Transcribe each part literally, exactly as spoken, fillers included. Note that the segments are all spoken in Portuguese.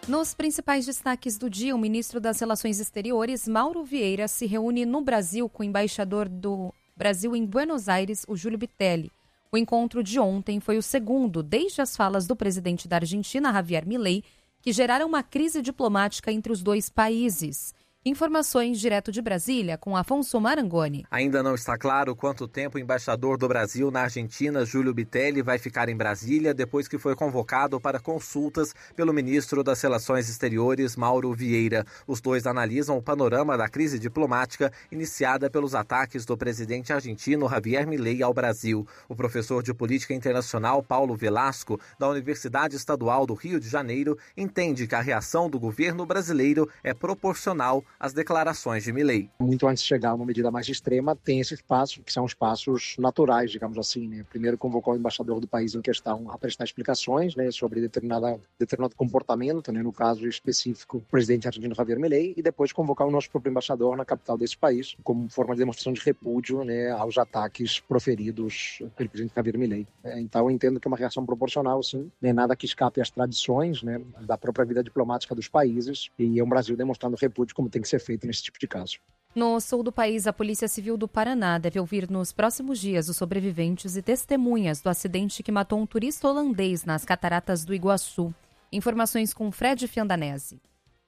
Nos principais destaques do dia, o ministro das Relações Exteriores, Mauro Vieira, se reúne no Brasil com o embaixador do Brasil em Buenos Aires, o Júlio Bitelli. O encontro de ontem foi o segundo desde as falas do presidente da Argentina, Javier Milei, que geraram uma crise diplomática entre os dois países. Informações direto de Brasília, com Afonso Marangoni. Ainda não está claro quanto tempo o embaixador do Brasil na Argentina, Júlio Bitelli, vai ficar em Brasília depois que foi convocado para consultas pelo ministro das Relações Exteriores, Mauro Vieira. Os dois analisam o panorama da crise diplomática iniciada pelos ataques do presidente argentino Javier Milei ao Brasil. O professor de Política Internacional, Paulo Velasco, da Universidade Estadual do Rio de Janeiro, entende que a reação do governo brasileiro é proporcional as declarações de Milei. Muito antes de chegar a uma medida mais extrema, tem esses passos, que são os passos naturais, digamos assim, né? Primeiro convocou o embaixador do país em questão a prestar explicações, né, sobre determinada, determinado comportamento, né, no caso específico, o presidente argentino Javier Milei, e depois convocar o nosso próprio embaixador na capital desse país, como forma de demonstração de repúdio, né, aos ataques proferidos pelo presidente Javier Milei. É, então eu entendo que é uma reação proporcional, sim, nem nada que escape às tradições, né, da própria vida diplomática dos países, e é um Brasil demonstrando repúdio como tem que ser feito nesse tipo de caso. No sul do país, a Polícia Civil do Paraná deve ouvir nos próximos dias os sobreviventes e testemunhas do acidente que matou um turista holandês nas Cataratas do Iguaçu. Informações com Fred Fiandanese.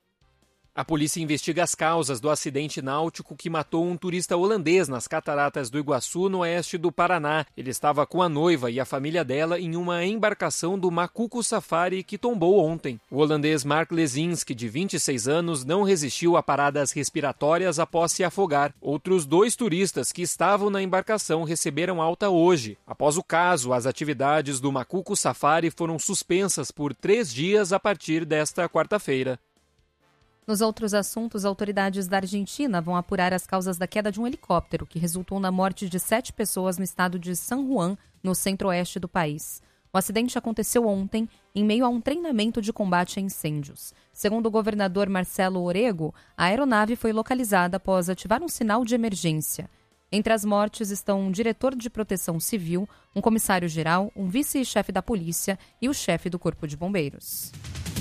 A polícia investiga as causas do acidente náutico que matou um turista holandês nas Cataratas do Iguaçu, no oeste do Paraná. Ele estava com a noiva e a família dela em uma embarcação do Macuco Safari que tombou ontem. O holandês Mark Lesinski, de vinte e seis anos, não resistiu a paradas respiratórias após se afogar. Outros dois turistas que estavam na embarcação receberam alta hoje. Após o caso, as atividades do Macuco Safari foram suspensas por três dias a partir desta quarta-feira. Nos outros assuntos, autoridades da Argentina vão apurar as causas da queda de um helicóptero que resultou na morte de sete pessoas no estado de San Juan, no centro-oeste do país. O acidente aconteceu ontem, em meio a um treinamento de combate a incêndios. Segundo o governador Marcelo Orrego, a aeronave foi localizada após ativar um sinal de emergência. Entre as mortes estão um diretor de proteção civil, um comissário-geral, um vice-chefe da polícia e o chefe do Corpo de Bombeiros.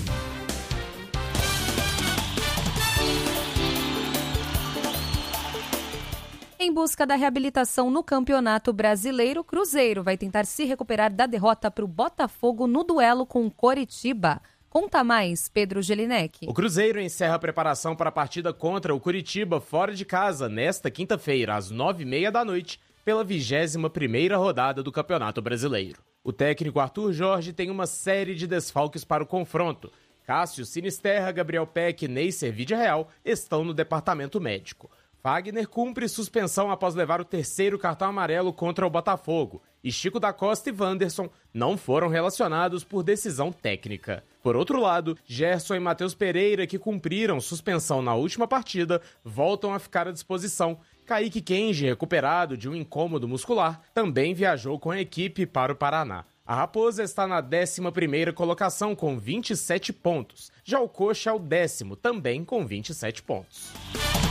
Em busca da reabilitação no Campeonato Brasileiro, Cruzeiro vai tentar se recuperar da derrota para o Botafogo no duelo com o Coritiba. Conta mais, Pedro Gelinek. O Cruzeiro encerra a preparação para a partida contra o Coritiba fora de casa nesta quinta-feira, às nove e meia da noite, pela vigésima primeira rodada do Campeonato Brasileiro. O técnico Arthur Jorge tem uma série de desfalques para o confronto. Cássio Sinisterra, Gabriel Peck e Neisser Vídea-Real estão no departamento médico. Fagner cumpre suspensão após levar o terceiro cartão amarelo contra o Botafogo. E Chico da Costa e Wanderson não foram relacionados por decisão técnica. Por outro lado, Gerson e Matheus Pereira, que cumpriram suspensão na última partida, voltam a ficar à disposição. Kaique Kenji, recuperado de um incômodo muscular, também viajou com a equipe para o Paraná. A Raposa está na décima primeira colocação com vinte e sete pontos. Já o Coxa é o décimo, também com vinte e sete pontos.